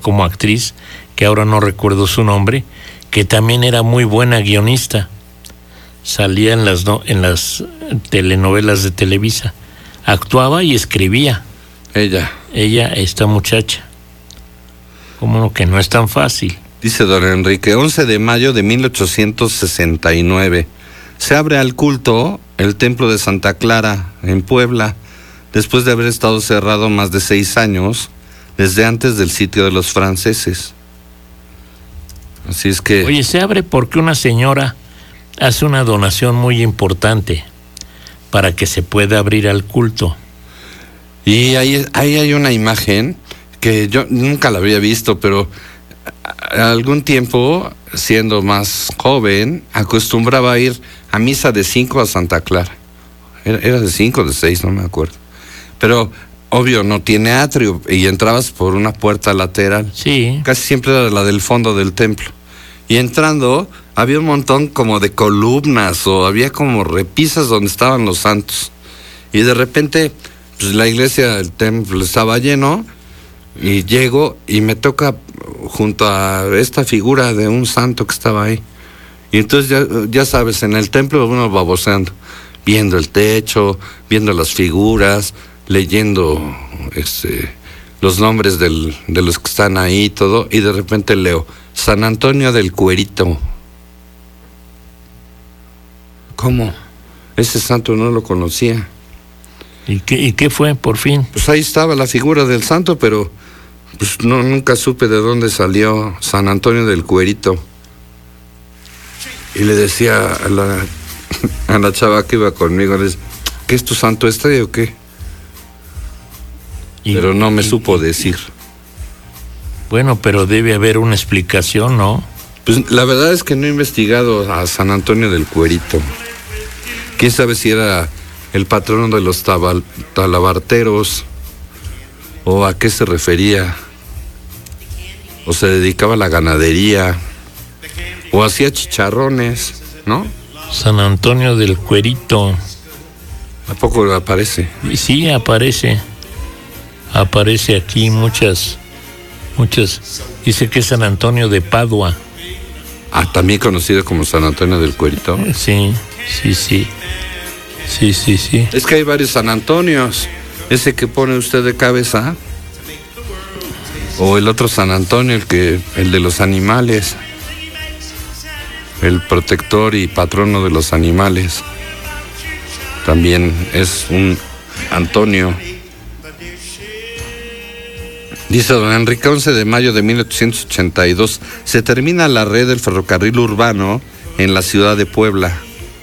como actriz, que ahora no recuerdo su nombre, que también era muy buena guionista. Salía en las telenovelas de Televisa. Actuaba y escribía. Ella, esta muchacha. ¿Cómo no? Que no es tan fácil. Dice don Enrique, 11 de mayo de 1869. Se abre al culto el templo de Santa Clara, en Puebla, después de haber estado cerrado más de 6 años, desde antes del sitio de los franceses. Así es que... Oye, se abre porque una señora hace una donación muy importante para que se pueda abrir al culto. Y ahí hay una imagen que yo nunca la había visto, pero algún tiempo, siendo más joven, acostumbraba a ir a misa de 5 a Santa Clara. Era de 5 o de 6, no me acuerdo. Pero, obvio, no tiene atrio y entrabas por una puerta lateral. Sí. Casi siempre era la del fondo del templo. Y entrando, había un montón como de columnas o había como repisas donde estaban los santos. Y de repente, pues la iglesia, el templo estaba lleno y llego y me toca junto a esta figura de un santo que estaba ahí. Y entonces ya sabes, en el templo uno baboseando, viendo el techo, viendo las figuras, leyendo los nombres de los que están ahí y todo, y de repente leo San Antonio del Cuerito. ¿Cómo? Ese santo no lo conocía. ¿Y qué fue, por fin? Pues ahí estaba la figura del santo, pero pues nunca supe de dónde salió San Antonio del Cuerito. Y le decía a la chava que iba conmigo, ¿qué es tu santo o qué? Pero no me supo decir. Bueno, pero debe haber una explicación, ¿no? Pues la verdad es que no he investigado a San Antonio del Cuerito. ¿Quién sabe si era el patrono de los talabarteros? ¿O a qué se refería? ¿O se dedicaba a la ganadería? ¿O hacía chicharrones, no? San Antonio del Cuerito. ¿A poco aparece? Sí, aparece. Aparece aquí muchas. Dice que es San Antonio de Padua. Ah, también conocido como San Antonio del Cuerito. Sí. Es que hay varios San Antonios. Ese que pone usted de cabeza. O el otro San Antonio, el de los animales. El protector y patrono de los animales. También es un Antonio. Dice don Enrique, 11 de mayo de 1882, se termina la red del ferrocarril urbano en la ciudad de Puebla.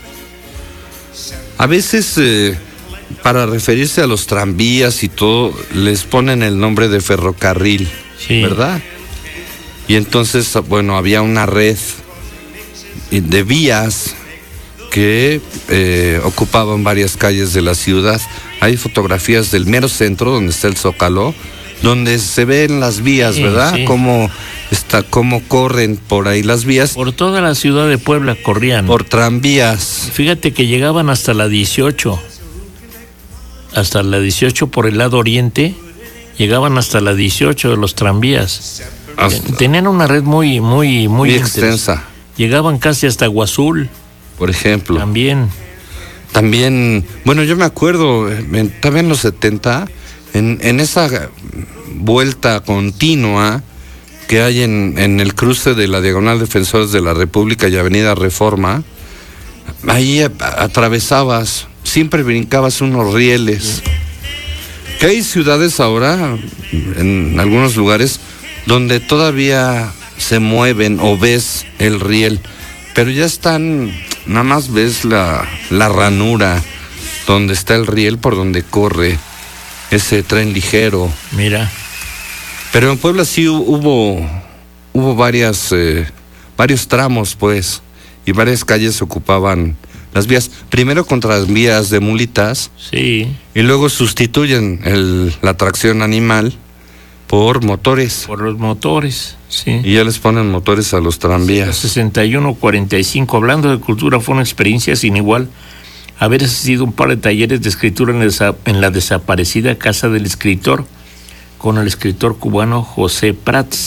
A veces, para referirse a los tranvías y todo, les ponen el nombre de ferrocarril, sí, ¿verdad? Y entonces, bueno, había una red de vías que ocupaban varias calles de la ciudad. Hay fotografías del mero centro, donde está el Zócalo, donde se ven las vías, sí, ¿verdad? Sí. Cómo corren por ahí las vías. Por toda la ciudad de Puebla corrían. Por tranvías. Fíjate que llegaban hasta la 18. Hasta la 18 por el lado oriente, llegaban hasta la 18 de los tranvías. Tenían una red muy extensa. Llegaban casi hasta Aguazul. Por ejemplo. También, bueno, yo me acuerdo, también en los 70, en esa vuelta continua que hay en el cruce de la Diagonal Defensores de la República y Avenida Reforma, ahí atravesabas, siempre brincabas unos rieles. Que hay ciudades ahora, en algunos lugares, donde todavía se mueven o ves el riel, pero ya están, nada más ves la ranura donde está el riel por donde corre ese tren ligero. Mira. Pero en Puebla sí hubo varios tramos, pues, y varias calles ocupaban las vías. Primero con tranvías de mulitas. Sí. Y luego sustituyen la tracción animal por motores. Por los motores, sí. Y ya les ponen motores a los tranvías. 61-45. Hablando de cultura, fue una experiencia sin igual haber asistido a un par de talleres de escritura en la desaparecida Casa del Escritor, con el escritor cubano José Prats.